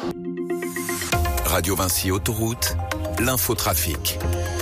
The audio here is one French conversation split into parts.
Radio Vinci Autoroute, l'infotrafic.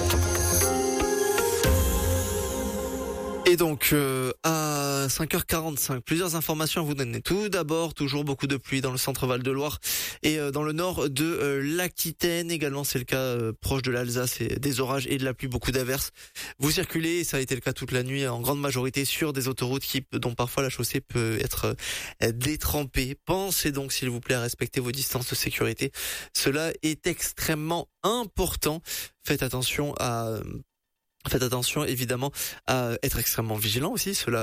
Et donc à 5h45, plusieurs informations à vous donner. Tout d'abord, toujours beaucoup de pluie dans le centre Val-de-Loire et dans le nord de l'Aquitaine. Également, c'est le cas proche de l'Alsace, et des orages et de la pluie, beaucoup d'averses. Vous circulez, et ça a été le cas toute la nuit, en grande majorité sur des autoroutes dont parfois la chaussée peut être détrempée. Pensez donc, s'il vous plaît, à respecter vos distances de sécurité. Cela est extrêmement important. Faites attention évidemment à être extrêmement vigilant aussi. Cela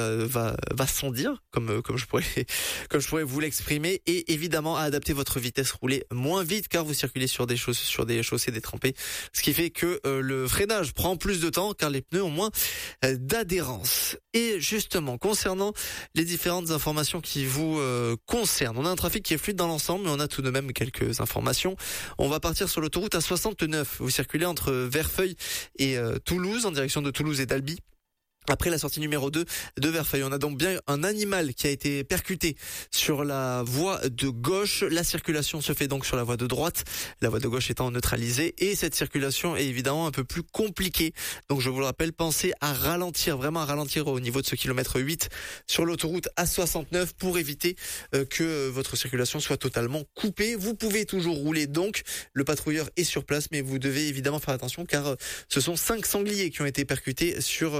va sans dire, comme je pourrais vous l'exprimer, et évidemment à adapter votre vitesse, rouler moins vite car vous circulez sur des chaussées détrempées, ce qui fait que le freinage prend plus de temps car les pneus ont moins d'adhérence. Et justement, concernant les différentes informations qui vous concernent, on a un trafic qui est fluide dans l'ensemble, mais on a tout de même quelques informations. On va partir sur l'autoroute A69. Vous circulez entre Verfeil et Toulouse, en direction de Toulouse et d'Albi. Après la sortie numéro 2 de Verfeil, on a donc bien un animal qui a été percuté sur la voie de gauche. La circulation se fait donc sur la voie de droite, la voie de gauche étant neutralisée, et cette circulation est évidemment un peu plus compliquée. Donc je vous le rappelle, pensez à ralentir, vraiment à ralentir au niveau de ce kilomètre 8 sur l'autoroute A69 pour éviter que votre circulation soit totalement coupée. Vous pouvez toujours rouler donc, le patrouilleur est sur place, mais vous devez évidemment faire attention car ce sont 5 sangliers qui ont été percutés sur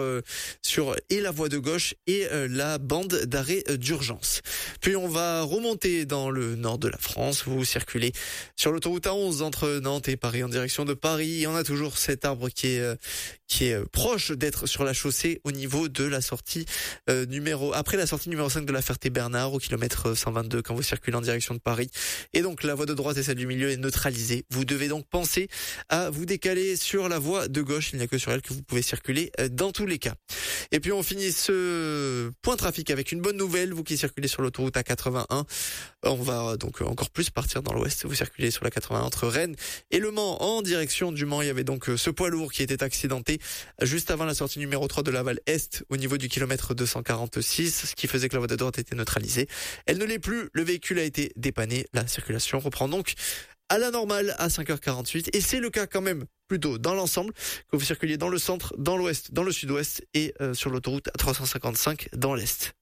et la voie de gauche et la bande d'arrêt d'urgence. Puis on va remonter dans le nord de la France. Vous circulez sur l'autoroute A11 entre Nantes et Paris en direction de Paris. Et on a toujours cet arbre qui est proche d'être sur la chaussée au niveau de la sortie après la sortie numéro 5 de la Ferté-Bernard au kilomètre 122 quand vous circulez en direction de Paris. Et donc la voie de droite et celle du milieu est neutralisée. Vous devez donc penser à vous décaler sur la voie de gauche. Il n'y a que sur elle que vous pouvez circuler dans tous les cas. Et puis on finit ce point trafic avec une bonne nouvelle. Vous qui circulez sur l'autoroute A81, on va donc encore plus partir dans l'ouest. Vous circulez sur la 81 entre Rennes et Le Mans en direction du Mans. Il y avait donc ce poids lourd qui était accidenté juste avant la sortie numéro 3 de Laval Est au niveau du kilomètre 246, ce qui faisait que la voie de droite était neutralisée. Elle ne l'est plus, le véhicule a été dépanné. La circulation reprend donc à la normale à 5h48, et c'est le cas quand même plutôt dans l'ensemble, que vous circuliez dans le centre, dans l'ouest, dans le sud-ouest et sur l'autoroute A355 dans l'est.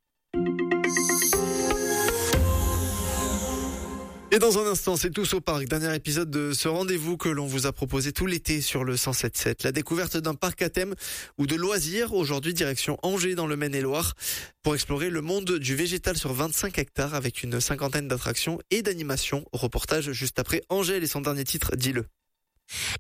Et dans un instant, c'est Tous au parc, dernier épisode de ce rendez-vous que l'on vous a proposé tout l'été sur le 107.7. La découverte d'un parc à thème ou de loisirs, aujourd'hui direction Angers dans le Maine-et-Loire, pour explorer le monde du végétal sur 25 hectares avec une cinquantaine d'attractions et d'animations. Reportage juste après Angèle et son dernier titre, Dis-le.